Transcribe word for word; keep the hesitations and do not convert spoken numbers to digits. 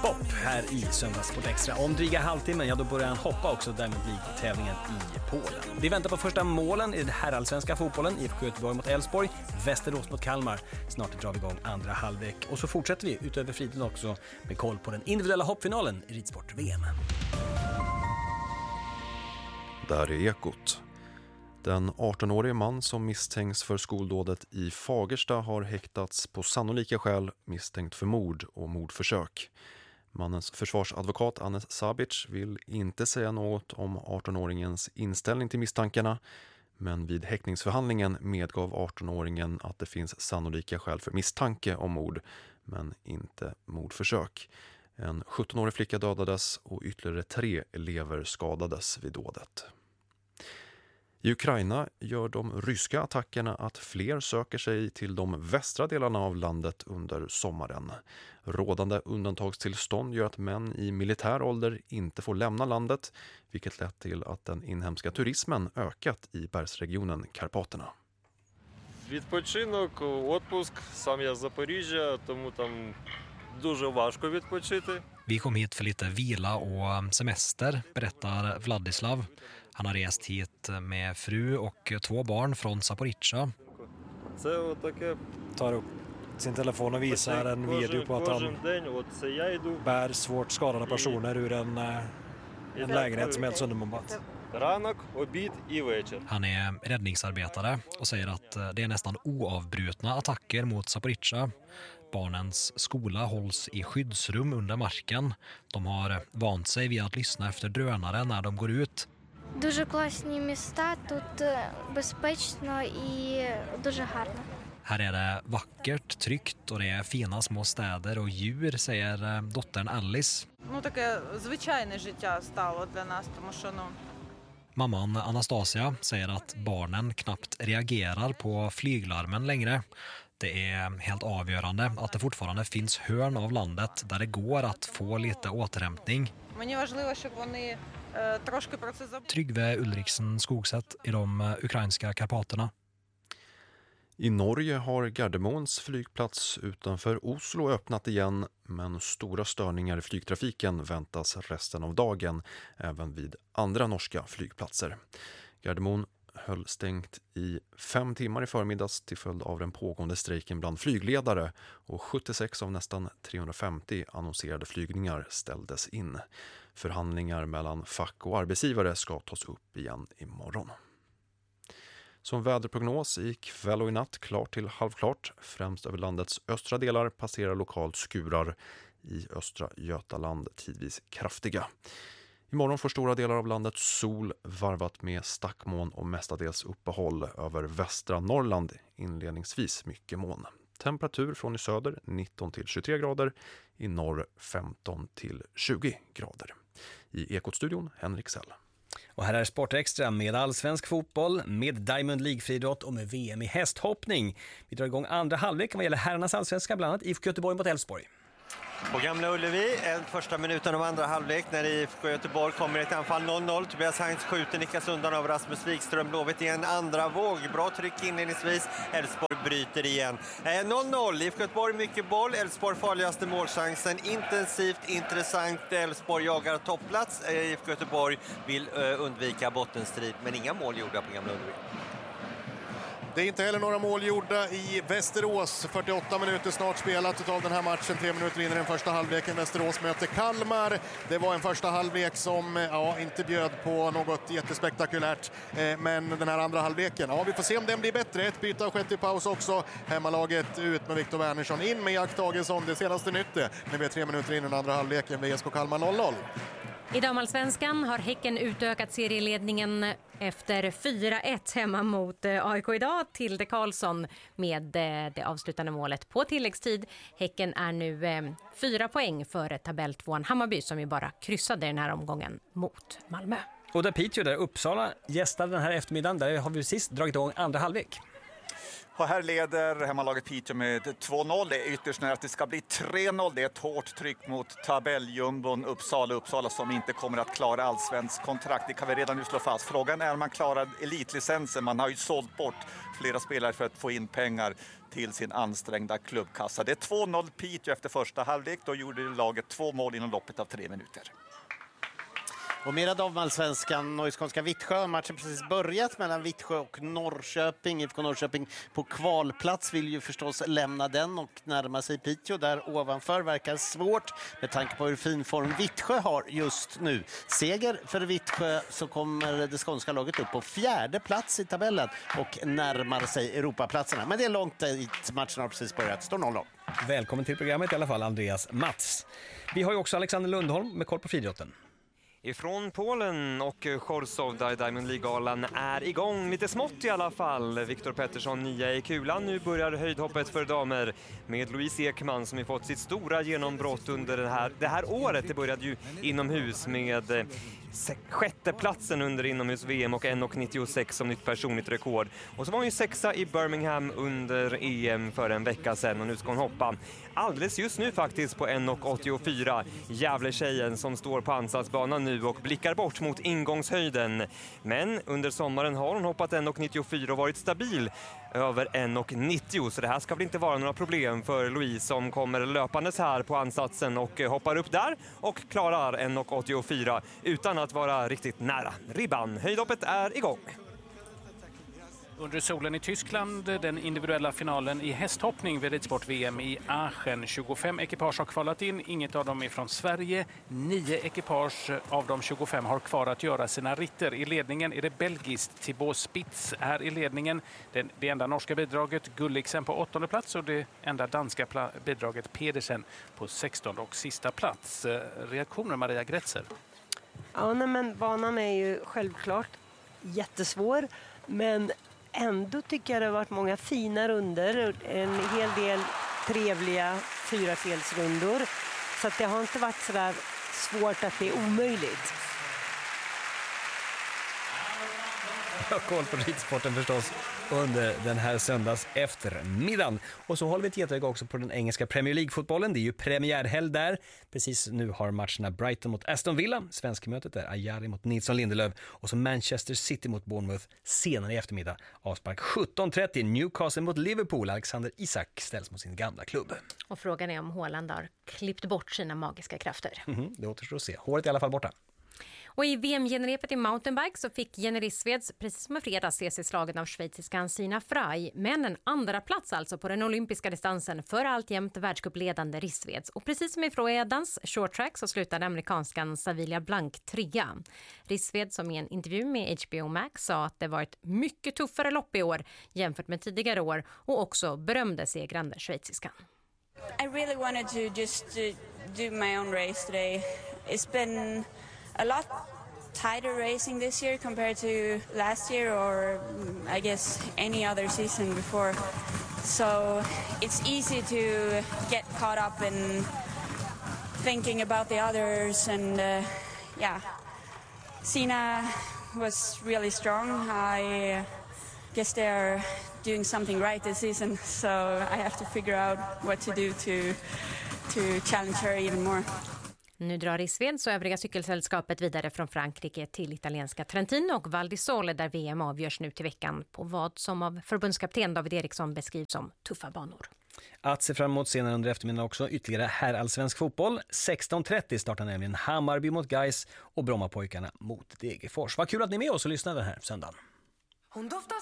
hopp här i Söndagssport Extra. Om dryga halvtimmen, ja då börjar han hoppa också, därmed blir tävlingen i Polen. Vi väntar på första målen i den herrallsvenska fotbollen. I F K Göteborg mot Elfsborg, Västerås mot Kalmar. Snart drar vi igång andra halvlek. Och så fortsätter vi utöver fritiden också med koll på den individuella hoppfinalen i ridsport-V M. Där är Ekot. Den arton-årige man som misstänks för skoldådet i Fagersta har häktats på sannolika skäl misstänkt för mord och mordförsök. Mannens försvarsadvokat Anes Sabic vill inte säga något om arton-åringens inställning till misstankarna, men vid häktningsförhandlingen medgav arton-åringen att det finns sannolika skäl för misstanke om mord, men inte mordförsök. En sjutton-årig flicka dödades och ytterligare tre elever skadades vid dådet. I Ukraina gör de ryska attackerna att fler söker sig till de västra delarna av landet under sommaren. Rådande undantagstillstånd gör att män i militär ålder inte får lämna landet, vilket lett till att den inhemska turismen ökat i bergsregionen Karpaterna. Відпочинок, отпуск, сам я з Запоріжжя, тому там дуже важко відпочити. Vi kom hit för lite vila och semester, berättar Vladislav. Han har rest hit med fru och två barn från Zaporizjzja. Tar upp sin telefon och visar en video på att han bär svårt skadade personer ur en, en lägenhet som är helt sönderbombat. Han är räddningsarbetare och säger att det är nästan oavbrutna attacker mot Zaporizjzja. Barnens skola hålls i skyddsrum under marken. De har vant sig vid att lyssna efter drönare när de går ut. Дуже класні міста, тут безпечно і дуже гарно. Här är det vackert, tryggt och det är fina små städer och djur, säger dottern Alice. Ну таке звичайне життя стало для нас, тому що ну Mamman Anastasia säger att barnen knappt reagerar på flyglarmen längre. Det är helt avgörande att det fortfarande finns hörn av landet där det går att få lite återhämtning. Мені важливо, щоб вони трошки про це забули. Trygve Ulriksen Skogset i de ukrainska Karpaterna. I Norge har Gardermoens flygplats utanför Oslo öppnat igen, men stora störningar i flygtrafiken väntas resten av dagen, även vid andra norska flygplatser. Gardermoen höll stängt i fem timmar i förmiddags till följd av den pågående strejken bland flygledare, och sjuttiosex av nästan trehundrafemtio annonserade flygningar ställdes in. Förhandlingar mellan fack och arbetsgivare ska tas upp igen imorgon. Som väderprognos i kväll och i natt klart till halvklart. Främst över landets östra delar passerar lokalt skurar, i östra Götaland tidvis kraftiga. Imorgon får stora delar av landet sol varvat med stackmoln och mestadels uppehåll. Över västra Norrland inledningsvis mycket moln. Temperatur från i söder nitton till tjugotre grader, i norr femton till tjugo grader. I Ekot-studion Henrik Sell. Och här är Sportextra med allsvensk fotboll, med Diamond League-friidrott och med V M i hästhoppning. Vi drar igång andra halvlek vad gäller herrarnas allsvenska, bland annat I F K Göteborg mot Elfsborg. På Gamla Ullevi, en första minuten av andra halvlek när I F K Göteborg kommer ett anfall noll noll. Tobias Heinz skjuter, nickas undan av Rasmus Wikström. Blåvitt i en andra våg. Bra tryck inledningsvis. Elfsborg bryter igen. noll noll. I F K Göteborg mycket boll. Elfsborg farligaste målchansen. Intensivt, intressant. Elfsborg jagar toppplats. I F K Göteborg vill undvika bottenstrid, men inga mål gjorda på Gamla Ullevi. Det är inte heller några mål gjorda i Västerås. fyrtioåtta minuter snart spelat av den här matchen. Tre minuter in i den första halvleken. Västerås möter Kalmar. Det var en första halvlek som ja, inte bjöd på något jättespektakulärt. Men den här andra halvleken, ja, vi får se om den blir bättre. Ett byte har skett i paus också. Hemmalaget ut med Viktor Wernersson. In med Jack Tagesson. Det senaste nytt när vi är tre minuter in i den andra halvleken. V S K Kalmar noll noll. I damallsvenskan har Häcken utökat serieledningen efter fyra ett hemma mot A I K idag till de Karlsson med det avslutande målet på tilläggstid. Häcken är nu fyra poäng före tabelltvåan Hammarby som ju bara kryssade den här omgången mot Malmö. Och där Piteå, där Uppsala gästade den här eftermiddagen, där har vi sist dragit igång andra halvlek. Och här leder hemmalaget Piteå med två noll. Det är ytterst nära att det ska bli tre noll. Det är ett hårt tryck mot tabelljumbon Uppsala. Uppsala som inte kommer att klara allsvensk kontrakt. Det kan vi redan nu slå fast. Frågan är om man klarar elitlicensen. Man har ju sålt bort flera spelare för att få in pengar till sin ansträngda klubbkassa. Det är två noll Piteå efter första halvlek. Då gjorde laget två mål inom loppet av tre minuter. Och mera damallsvenskan, Norrskånska Vittsjö. Matchen precis börjat mellan Vittsjö och Norrköping. I F K Norrköping på kvalplats vill ju förstås lämna den och närma sig Piteå. Där ovanför verkar svårt med tanke på hur fin form Vittsjö har just nu. Seger för Vittsjö så kommer det skånska laget upp på fjärde plats i tabellen och närmar sig Europaplatserna. Men det är långt dit, matchen har precis börjat. Står noll noll. Välkommen till programmet i alla fall, Andreas Mats. Vi har ju också Alexander Lundholm med koll på friidrotten. Ifrån Polen och Chorzów där Diamond League-galan är igång lite smått i alla fall. Viktor Pettersson nia i kulan. Nu börjar höjdhoppet för damer med Louise Ekman som har fått sitt stora genombrott under det här, det här året. Det började ju inomhus med sjätte platsen under inomhus-V M och en komma nittiosex som nytt personligt rekord. Och så var hon ju sexa i Birmingham under E M för en vecka sedan och nu ska hon hoppa alldeles just nu faktiskt på en komma åttiofyra. Gävle-tjejen som står på ansatsbanan nu och blickar bort mot ingångshöjden. Men under sommaren har hon hoppat en komma nittiofyra och varit stabil över en komma nittio, så det här ska väl inte vara några problem för Louise som kommer löpandes här på ansatsen och hoppar upp där och klarar en komma åttiofyra utan att vara riktigt nära ribban. Höjdhoppet är igång. Under solen i Tyskland, den individuella finalen i hästhoppning vid ridsport-V M i Aachen. tjugofem ekipage har kvalat in, inget av dem är från Sverige. Nio ekipage av de tjugofem har kvar att göra sina ritter. I ledningen är det belgiskt. Thibaut Spitz är i ledningen. Det, det enda norska bidraget Gulliksen på åttonde plats och det enda danska pla- bidraget Pedersen på sextonde och sista plats. Reaktioner Maria Gretzer? Ja, nej, men banan är ju självklart jättesvår, men ändå tycker jag det har varit många fina runder, en hel del trevliga fyrafelsrundor, så att det har inte varit så där svårt att det är omöjligt. Jag har koll på ridsporten förstås under den här söndags eftermiddagen. Och så håller vi ett getöga också på den engelska Premier League-fotbollen. Det är ju premiärhelg där. Precis nu har matcherna Brighton mot Aston Villa. Svenskmötet är Ajari mot Nilsson Lindelöf. Och så Manchester City mot Bournemouth senare i eftermiddag. Avspark sjutton trettio. Newcastle mot Liverpool. Alexander Isak ställs mot sin gamla klubb. Och frågan är om Haaland har klippt bort sina magiska krafter. Mm-hmm, det återstår att se. Håret är i alla fall borta. Och i V M-genrepet i mountainbike så fick Jenny Rissveds precis som i fredags se sig slagen av schweiziskan Sina Frey. Men en andra plats alltså på den olympiska distansen för alltjämt världscupledande Rissveds. Och precis som i fredagens short track så slutade amerikanskan Savilia Blank trea. Rissved som i en intervju med H B O Max sa att det varit mycket tuffare lopp i år jämfört med tidigare år och också berömde segrande schweiziskan. I really wanted to just uh, do my own race today. It's been a lot tighter racing this year compared to last year or I guess any other season before. So it's easy to get caught up in thinking about the others and uh, yeah. Sina was really strong. I guess they're doing something right this season, so I have to figure out what to do to to challenge her even more. Nu drar Rissveds och övriga cykelsällskapet vidare från Frankrike till italienska Trentino och Val di Sole där V M avgörs nu till veckan på vad som av förbundskapten David Eriksson beskrivs som tuffa banor. Att se fram emot senare under eftermiddagen också ytterligare herrallsvensk fotboll. sexton trettio startar nämligen Hammarby mot Gais och Brommapojkarna mot Degerfors. Vad kul att ni är med oss och lyssnar den här söndagen. Hon doftar